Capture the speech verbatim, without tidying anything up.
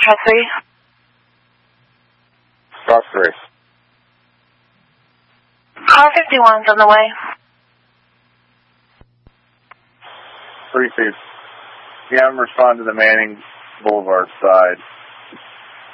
Cross three. Cross three. Car fifty-one's on the way. three two. Yeah, I'm responding to the Manning Boulevard side.